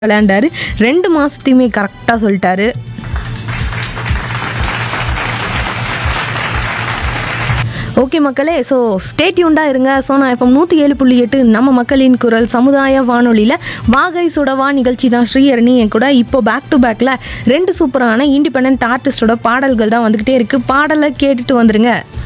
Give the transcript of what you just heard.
விளையாண்டாரு. 2 மாசத்தையுமே கரெக்ட்டா சொல்ட்டாரு. ஓகே மக்களே, so stay டியூன்டா இருங்க. சோனா எஃப்எம் 107.8 நம்ம மக்களின் குரல் சமுதாய வானொலியில் வாகை சுடவா நிகழ்ச்சி தான். ஸ்ரீஹரணி என் கூட இப்போ பேக் டு பேக்கில் 2 சூப்பரான இண்டிபெண்ட் ஆர்டிஸ்டோட பாடல்கள் தான் வந்துக்கிட்டே இருக்குது. பாடலை கேட்டுட்டு வந்துருங்க.